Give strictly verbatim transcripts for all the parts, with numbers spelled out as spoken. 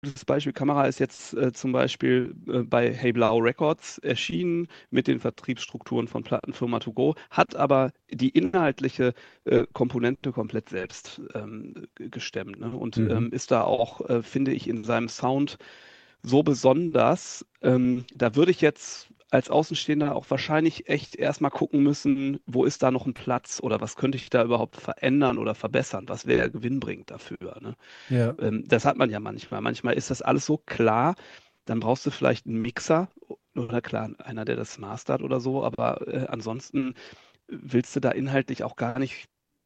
gutes Beispiel. Kamera ist jetzt äh, zum Beispiel äh, bei Hey Blau Records erschienen mit den Vertriebsstrukturen von Plattenfirma To Go, hat aber die inhaltliche äh, Komponente komplett selbst ähm, g- gestemmt, ne? Und Mhm. ähm, ist da auch, äh, finde ich, in seinem Sound so besonders. Ähm, da würde ich jetzt als Außenstehender auch wahrscheinlich echt erstmal gucken müssen, wo ist da noch ein Platz oder was könnte ich da überhaupt verändern oder verbessern? Was wäre gewinnbringend dafür, ne? Ja. Ähm, das hat man ja manchmal. Manchmal ist das alles so klar, dann brauchst du vielleicht einen Mixer oder klar, einer, der das mastert oder so, aber äh, ansonsten willst du da inhaltlich auch gar nicht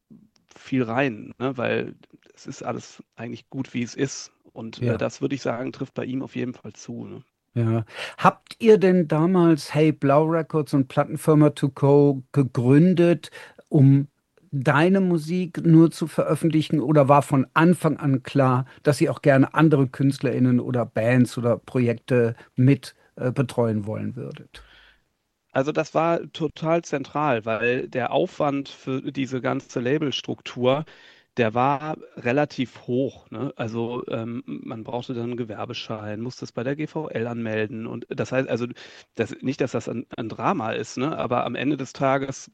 viel rein, ne? Weil es ist alles eigentlich gut, wie es ist. Und äh, Ja. das würde ich sagen, trifft bei ihm auf jeden Fall zu. Ne? Ja. Habt ihr denn damals Hey Blau Records und Plattenfirma To Go gegründet, um deine Musik nur zu veröffentlichen, oder war von Anfang an klar, dass ihr auch gerne andere KünstlerInnen oder Bands oder Projekte mit äh, betreuen wollen würdet? Also das war total zentral, weil der Aufwand für diese ganze Labelstruktur, der war relativ hoch. Ne? Also ähm, man brauchte dann einen Gewerbeschein, musste es bei der G V L anmelden. Und das heißt, also das, nicht, dass das ein, ein Drama ist, ne? Aber am Ende des Tages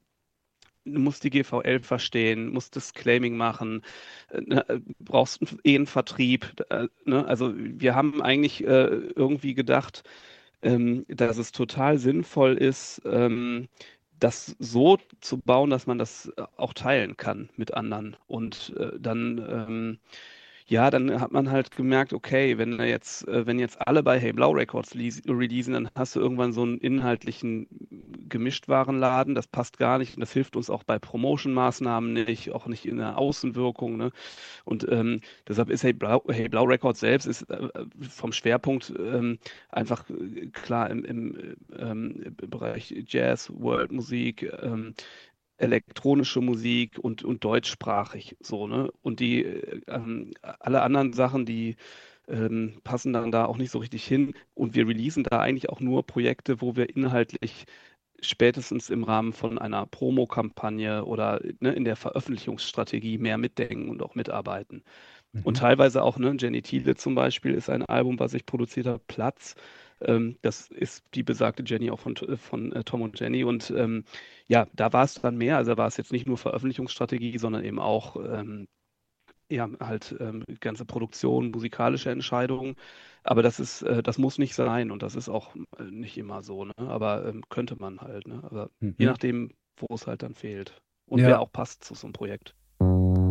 muss die G V L verstehen, muss das Claiming machen, äh, ne, äh, brauchst eh einen Vertrieb. Äh, ne? Also wir haben eigentlich äh, irgendwie gedacht, ähm, dass es total sinnvoll ist, ähm, das so zu bauen, dass man das äh, auch teilen kann mit anderen. Und äh, dann, ähm, ja, dann hat man halt gemerkt, okay, wenn da jetzt, äh, wenn jetzt alle bei Hey Blau Records leas- releasen, dann hast du irgendwann so einen inhaltlichen Gemischtwarenladen, das passt gar nicht und das hilft uns auch bei Promotion-Maßnahmen nicht, auch nicht in der Außenwirkung, ne? Und ähm, deshalb ist Hey Blau, Hey Blau Records selbst ist äh, vom Schwerpunkt ähm, einfach äh, klar im, im ähm, Bereich Jazz, World Musik, ähm, elektronische Musik und, und deutschsprachig so, ne? Und die äh, ähm, alle anderen Sachen, die ähm, passen dann da auch nicht so richtig hin. Und wir releasen da eigentlich auch nur Projekte, wo wir inhaltlich spätestens im Rahmen von einer Promokampagne oder ne, in der Veröffentlichungsstrategie mehr mitdenken und auch mitarbeiten. Und Mhm. teilweise auch, ne, Jenny Thiele zum Beispiel ist ein Album, was ich produziert habe, Platz. Ähm, das ist die besagte Jenny auch von, von äh, Tom und Jenny. Und ähm, ja, da war es dann mehr. Also war es jetzt nicht nur Veröffentlichungsstrategie, sondern eben auch ähm, ja, halt ähm, ganze Produktion, musikalische Entscheidungen. Aber das ist, äh, das muss nicht sein und das ist auch äh, nicht immer so, ne? Aber ähm, könnte man halt, ne? Aber je Mhm. nachdem, wo es halt dann fehlt und wer Ja. auch passt zu so einem Projekt.